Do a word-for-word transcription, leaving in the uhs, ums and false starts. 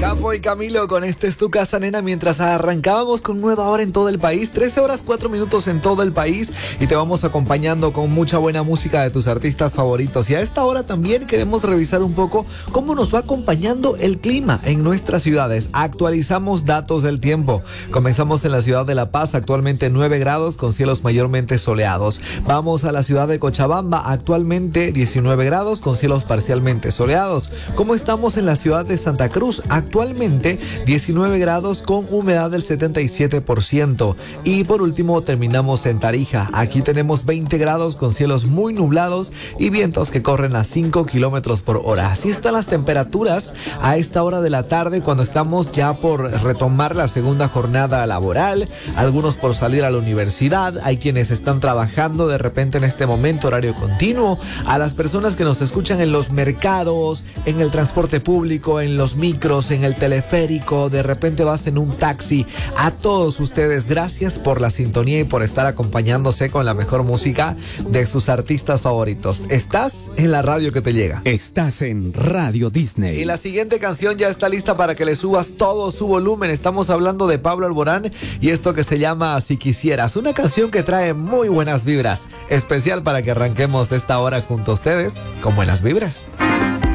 Capo y Camilo con Este es tu casa, nena, mientras arrancábamos con nueva hora en todo el país, trece horas cuatro minutos en todo el país, y te vamos acompañando con mucha buena música de tus artistas favoritos. Y a esta hora también queremos revisar un poco cómo nos va acompañando el clima en nuestras ciudades. Actualizamos datos del tiempo. Comenzamos en la ciudad de La Paz, actualmente nueve grados con cielos mayormente soleados. Vamos a la ciudad de Cochabamba, actualmente diecinueve grados con cielos parcialmente soleados. ¿Cómo estamos en la ciudad de Santa Cruz? Actualmente diecinueve grados con humedad del setenta y siete por ciento. Y por último terminamos en Tarija. Aquí tenemos veinte grados con cielos muy nublados y vientos que corren a cinco kilómetros por hora. Así están las temperaturas a esta hora de la tarde, cuando estamos ya por retomar la segunda jornada laboral, algunos por salir a la universidad, hay quienes están trabajando de repente en este momento horario continuo, a las personas que nos escuchan en los mercados, en el transporte público, en los micros, en el teleférico, de repente vas en un taxi. A todos ustedes, gracias por la sintonía y por estar acompañándose con la mejor música de sus artistas favoritos. Estás en la radio que te llega. Estás en Radio Disney. Y la siguiente canción ya está lista para que le subas todo su volumen. Estamos hablando de Pablo Alborán y esto que se llama Si Quisieras, una canción que trae muy buenas vibras, especial para que arranquemos esta hora junto a ustedes con buenas vibras.